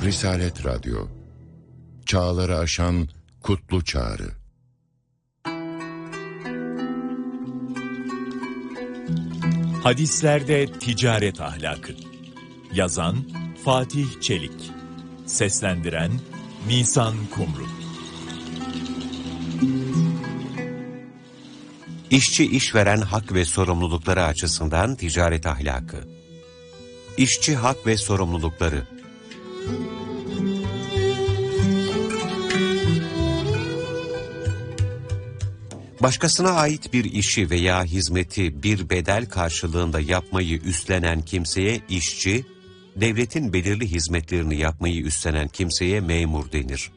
Risalet Radyo, çağları aşan kutlu çağrı. Hadislerde ticaret ahlakı. Yazan Fatih Çelik. Seslendiren Nisan Kumru. İşçi işveren hak ve sorumlulukları açısından ticaret ahlakı. İşçi hak ve sorumlulukları. Başkasına ait bir işi veya hizmeti bir bedel karşılığında yapmayı üstlenen kimseye işçi, devletin belirli hizmetlerini yapmayı üstlenen kimseye memur denir.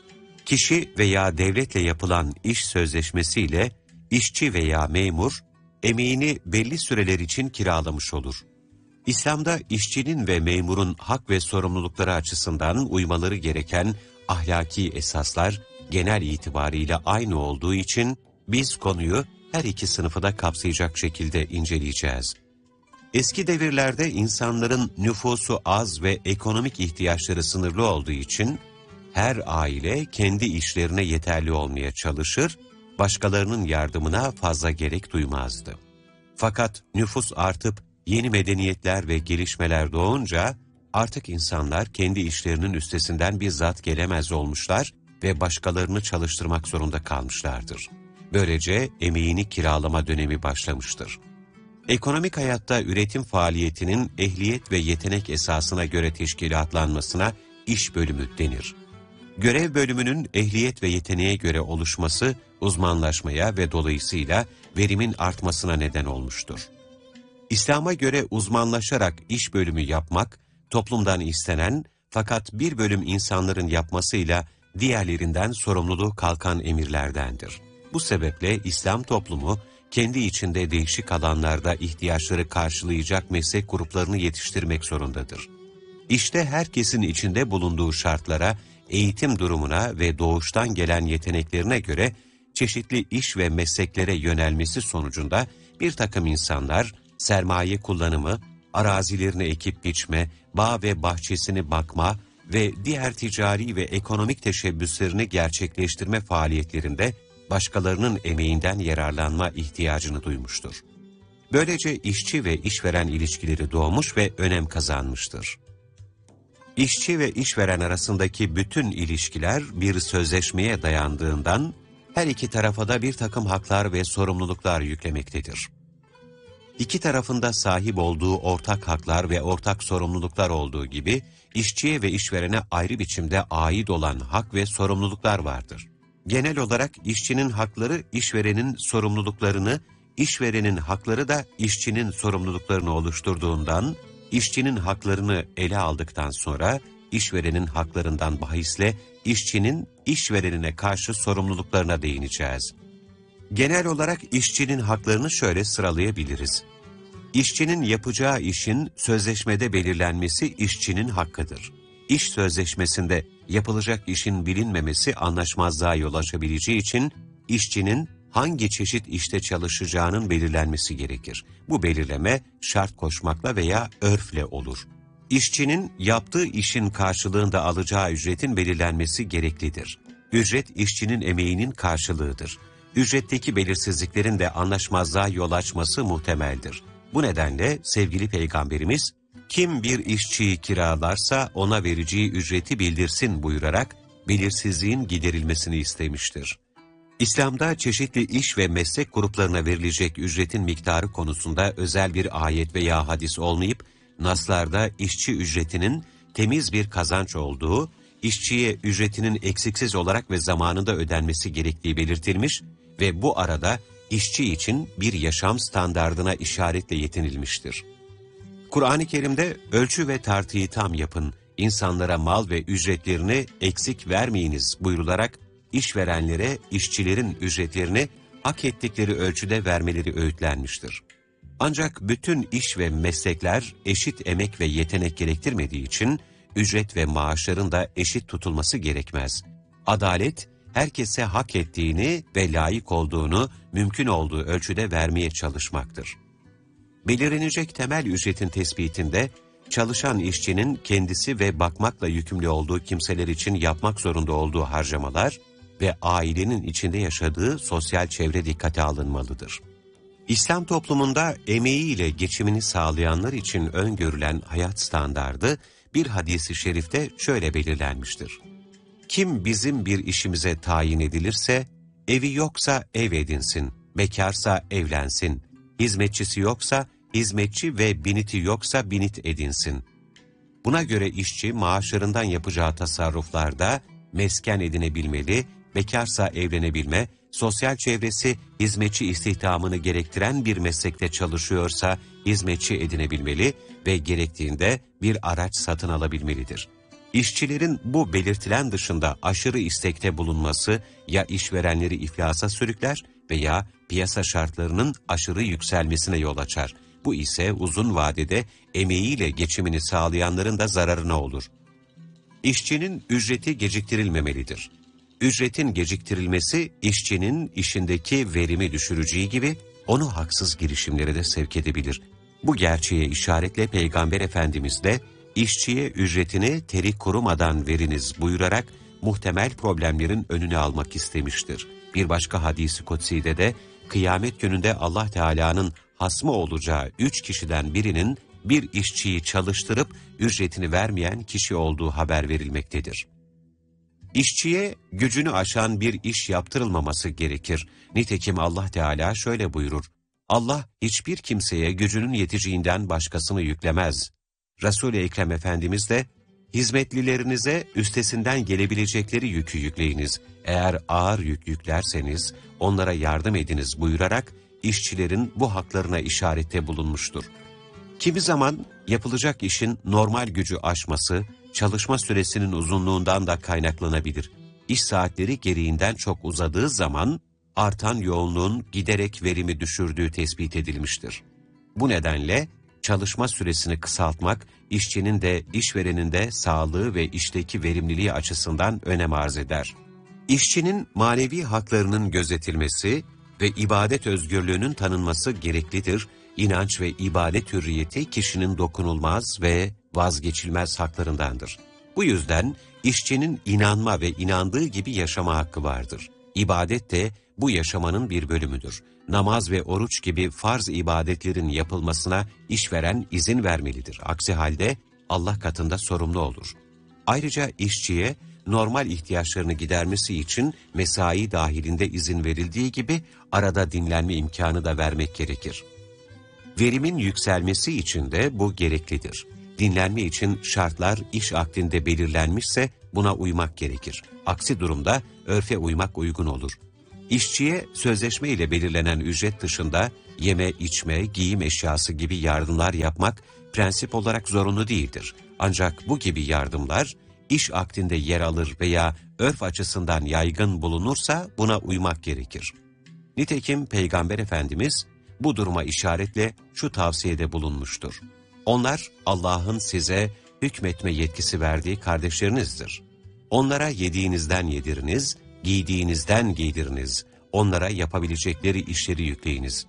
Kişi veya devletle yapılan iş sözleşmesiyle işçi veya memur, emeğini belli süreler için kiralamış olur. İslam'da işçinin ve memurun hak ve sorumlulukları açısından uymaları gereken ahlaki esaslar genel itibarıyla aynı olduğu için biz konuyu her iki sınıfı da kapsayacak şekilde inceleyeceğiz. Eski devirlerde insanların nüfusu az ve ekonomik ihtiyaçları sınırlı olduğu için her aile kendi işlerine yeterli olmaya çalışır, başkalarının yardımına fazla gerek duymazdı. Fakat nüfus artıp yeni medeniyetler ve gelişmeler doğunca artık insanlar kendi işlerinin üstesinden bizzat gelemez olmuşlar ve başkalarını çalıştırmak zorunda kalmışlardır. Böylece emeğini kiralama dönemi başlamıştır. Ekonomik hayatta üretim faaliyetinin ehliyet ve yetenek esasına göre teşkilatlanmasına iş bölümü denir. Görev bölümünün ehliyet ve yeteneğe göre oluşması uzmanlaşmaya ve dolayısıyla verimin artmasına neden olmuştur. İslam'a göre uzmanlaşarak iş bölümü yapmak, toplumdan istenen fakat bir bölüm insanların yapmasıyla diğerlerinden sorumluluğu kalkan emirlerdendir. Bu sebeple İslam toplumu, kendi içinde değişik alanlarda ihtiyaçları karşılayacak meslek gruplarını yetiştirmek zorundadır. İşte herkesin içinde bulunduğu şartlara, eğitim durumuna ve doğuştan gelen yeteneklerine göre çeşitli iş ve mesleklere yönelmesi sonucunda bir takım insanlar, sermaye kullanımı, arazilerini ekip biçme, bağ ve bahçesini bakma ve diğer ticari ve ekonomik teşebbüslerini gerçekleştirme faaliyetlerinde başkalarının emeğinden yararlanma ihtiyacını duymuştur. Böylece işçi ve işveren ilişkileri doğmuş ve önem kazanmıştır. İşçi ve işveren arasındaki bütün ilişkiler bir sözleşmeye dayandığından her iki tarafa da bir takım haklar ve sorumluluklar yüklemektedir. İki tarafında sahip olduğu ortak haklar ve ortak sorumluluklar olduğu gibi işçiye ve işverene ayrı biçimde ait olan hak ve sorumluluklar vardır. Genel olarak işçinin hakları işverenin sorumluluklarını, işverenin hakları da işçinin sorumluluklarını oluşturduğundan, işçinin haklarını ele aldıktan sonra işverenin haklarından bahisle işçinin işverenine karşı sorumluluklarına değineceğiz. Genel olarak işçinin haklarını şöyle sıralayabiliriz. İşçinin yapacağı işin sözleşmede belirlenmesi işçinin hakkıdır. İş sözleşmesinde yapılacak işin bilinmemesi anlaşmazlığa yol açabileceği için işçinin hangi çeşit işte çalışacağının belirlenmesi gerekir. Bu belirleme şart koşmakla veya örfle olur. İşçinin yaptığı işin karşılığında alacağı ücretin belirlenmesi gereklidir. Ücret işçinin emeğinin karşılığıdır. Ücretteki belirsizliklerin de anlaşmazlığa yol açması muhtemeldir. Bu nedenle sevgili Peygamberimiz, kim bir işçiyi kiralarsa ona vereceği ücreti bildirsin buyurarak belirsizliğin giderilmesini istemiştir. İslam'da çeşitli iş ve meslek gruplarına verilecek ücretin miktarı konusunda özel bir ayet veya hadis olmayıp, naslarda işçi ücretinin temiz bir kazanç olduğu, işçiye ücretinin eksiksiz olarak ve zamanında ödenmesi gerektiği belirtilmiş ve bu arada işçi için bir yaşam standardına işaretle yetinilmiştir. Kur'an-ı Kerim'de ölçü ve tartıyı tam yapın, insanlara mal ve ücretlerini eksik vermeyiniz buyrularak işverenlere işçilerin ücretlerini hak ettikleri ölçüde vermeleri öğütlenmiştir. Ancak bütün iş ve meslekler eşit emek ve yetenek gerektirmediği için ücret ve maaşların da eşit tutulması gerekmez. Adalet, herkese hak ettiğini ve layık olduğunu mümkün olduğu ölçüde vermeye çalışmaktır. Belirlenecek temel ücretin tespitinde çalışan işçinin kendisi ve bakmakla yükümlü olduğu kimseler için yapmak zorunda olduğu harcamalar ve ailenin içinde yaşadığı sosyal çevre dikkate alınmalıdır. İslam toplumunda emeğiyle geçimini sağlayanlar için öngörülen hayat standardı bir hadis-i şerifte şöyle belirlenmiştir. Kim bizim bir işimize tayin edilirse, evi yoksa ev edinsin, bekarsa evlensin, hizmetçisi yoksa hizmetçi ve biniti yoksa binit edinsin. Buna göre işçi maaşlarından yapacağı tasarruflarda mesken edinebilmeli, bekarsa evlenebilme, sosyal çevresi hizmetçi istihdamını gerektiren bir meslekte çalışıyorsa hizmetçi edinebilmeli ve gerektiğinde bir araç satın alabilmelidir. İşçilerin bu belirtilen dışında aşırı istekte bulunması ya işverenleri iflasa sürükler veya piyasa şartlarının aşırı yükselmesine yol açar. Bu ise uzun vadede emeğiyle geçimini sağlayanların da zararına olur. İşçinin ücreti geciktirilmemelidir. Ücretin geciktirilmesi işçinin işindeki verimi düşüreceği gibi onu haksız girişimlere de sevk edebilir. Bu gerçeğe işaretle Peygamber Efendimiz de işçiye ücretini teri kurumadan veriniz buyurarak muhtemel problemlerin önünü almak istemiştir. Bir başka hadis-i kutsi'de de kıyamet gününde Allah Teala'nın hasmı olacağı 3 kişiden birinin bir işçiyi çalıştırıp ücretini vermeyen kişi olduğu haber verilmektedir. İşçiye gücünü aşan bir iş yaptırılmaması gerekir. Nitekim Allah Teala şöyle buyurur. Allah hiçbir kimseye gücünün yeteceğinden başkasını yüklemez. Resul-i Ekrem Efendimiz de hizmetlilerinize üstesinden gelebilecekleri yükü yükleyiniz. Eğer ağır yük yüklerseniz onlara yardım ediniz buyurarak işçilerin bu haklarına işarette bulunmuştur. Kimi zaman yapılacak işin normal gücü aşması, çalışma süresinin uzunluğundan da kaynaklanabilir. İş saatleri gereğinden çok uzadığı zaman artan yoğunluğun giderek verimi düşürdüğü tespit edilmiştir. Bu nedenle çalışma süresini kısaltmak, işçinin de işverenin de sağlığı ve işteki verimliliği açısından önem arz eder. İşçinin manevi haklarının gözetilmesi ve ibadet özgürlüğünün tanınması gereklidir. İnanç ve ibadet hürriyeti kişinin dokunulmaz ve vazgeçilmez haklarındandır. Bu yüzden işçinin inanma ve inandığı gibi yaşama hakkı vardır. İbadet de bu yaşamanın bir bölümüdür. Namaz ve oruç gibi farz ibadetlerin yapılmasına işveren izin vermelidir. Aksi halde Allah katında sorumlu olur. Ayrıca işçiye normal ihtiyaçlarını gidermesi için mesai dahilinde izin verildiği gibi arada dinlenme imkanı da vermek gerekir. Verimin yükselmesi için de bu gereklidir. Dinlenme için şartlar iş akdinde belirlenmişse buna uymak gerekir. Aksi durumda örfe uymak uygun olur. İşçiye sözleşme ile belirlenen ücret dışında yeme, içme, giyim eşyası gibi yardımlar yapmak prensip olarak zorunlu değildir. Ancak bu gibi yardımlar iş akdinde yer alır veya örf açısından yaygın bulunursa buna uymak gerekir. Nitekim Peygamber Efendimiz bu duruma işaretle şu tavsiyede bulunmuştur. Onlar Allah'ın size hükmetme yetkisi verdiği kardeşlerinizdir. Onlara yediğinizden yediriniz, giydiğinizden giydiriniz, onlara yapabilecekleri işleri yükleyiniz.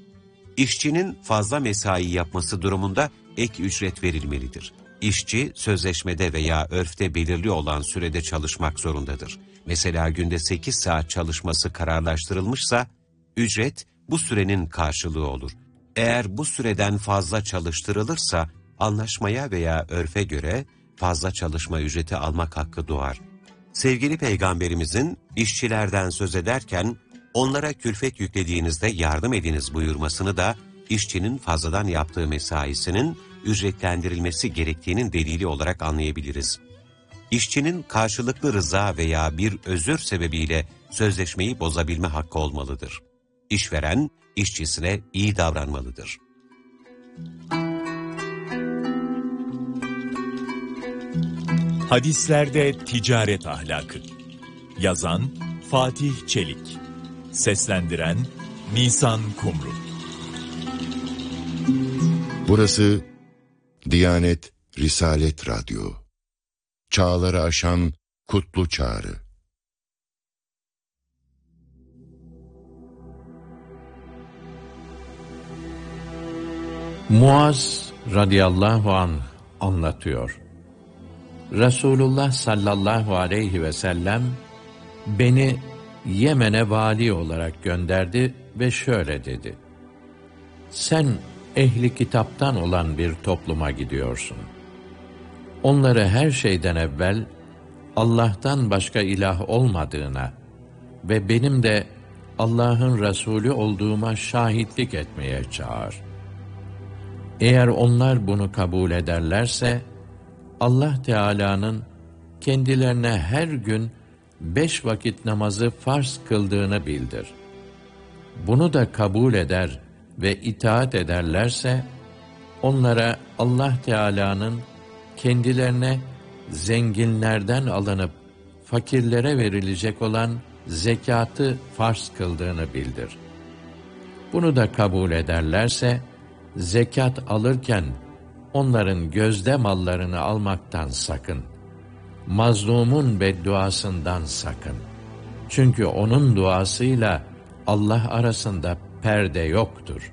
İşçinin fazla mesai yapması durumunda ek ücret verilmelidir. İşçi sözleşmede veya örfte belirli olan sürede çalışmak zorundadır. Mesela günde 8 saat çalışması kararlaştırılmışsa, ücret bu sürenin karşılığı olur. Eğer bu süreden fazla çalıştırılırsa, anlaşmaya veya örfe göre fazla çalışma ücreti almak hakkı doğar. Sevgili Peygamberimizin işçilerden söz ederken, onlara külfet yüklediğinizde yardım ediniz buyurmasını da, işçinin fazladan yaptığı mesaisinin ücretlendirilmesi gerektiğinin delili olarak anlayabiliriz. İşçinin karşılıklı rıza veya bir özür sebebiyle sözleşmeyi bozabilme hakkı olmalıdır. İşveren, işçisine iyi davranmalıdır. Hadislerde ticaret ahlakı. Yazan Fatih Çelik. Seslendiren Nisan Kumru. Burası Diyanet Risalet Radyo. Çağları aşan kutlu çağrı. Muaz radıyallahu anh anlatıyor. Resulullah sallallahu aleyhi ve sellem beni Yemen'e vali olarak gönderdi ve şöyle dedi: sen ehli kitaptan olan bir topluma gidiyorsun. Onları her şeyden evvel Allah'tan başka ilah olmadığına ve benim de Allah'ın Resulü olduğuma şahitlik etmeye çağır. Eğer onlar bunu kabul ederlerse, Allah Teala'nın kendilerine her gün 5 vakit namazı farz kıldığını bildir. Bunu da kabul eder ve itaat ederlerse, onlara Allah Teala'nın kendilerine zenginlerden alınıp fakirlere verilecek olan zekatı farz kıldığını bildir. Bunu da kabul ederlerse, zekat alırken onların gözde mallarını almaktan sakın. Mazlumun bedduasından sakın. Çünkü onun duasıyla Allah arasında perde yoktur.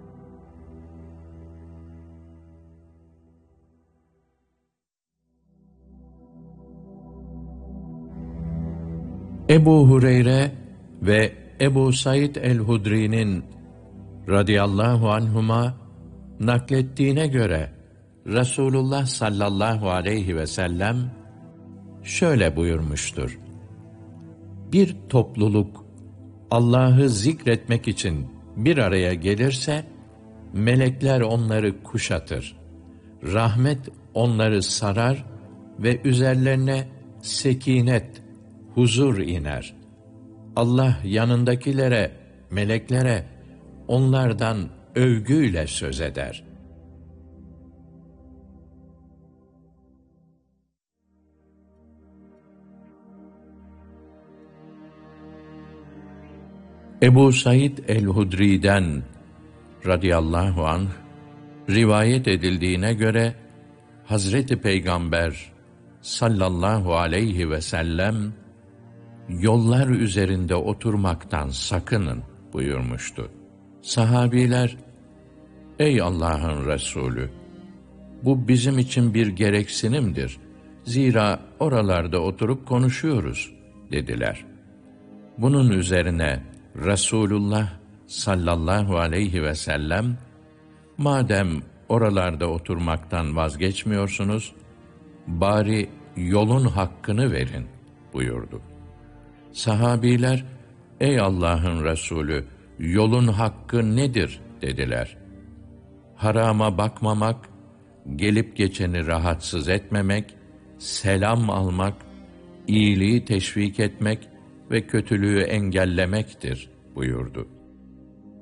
Ebu Hureyre ve Ebu Said el-Hudri'nin radıyallahu anhuma naklettiğine göre Resulullah sallallahu aleyhi ve sellem şöyle buyurmuştur: bir topluluk Allah'ı zikretmek için bir araya gelirse, melekler onları kuşatır. Rahmet onları sarar ve üzerlerine sekinet, huzur iner. Allah yanındakilere, meleklere onlardan övgüyle söz eder. Ebu Said el-Hudri'den radıyallahu anh rivayet edildiğine göre Hazreti Peygamber sallallahu aleyhi ve sellem yollar üzerinde oturmaktan sakının buyurmuştu. Sahabiler, ey Allah'ın Resulü, bu bizim için bir gereksinimdir. Zira oralarda oturup konuşuyoruz dediler. Bunun üzerine Resulullah sallallahu aleyhi ve sellem, madem oralarda oturmaktan vazgeçmiyorsunuz, bari yolun hakkını verin buyurdu. Sahabiler, ey Allah'ın Resulü, yolun hakkı nedir dediler. Harama bakmamak, gelip geçeni rahatsız etmemek, selam almak, iyiliği teşvik etmek ve kötülüğü engellemektir buyurdu.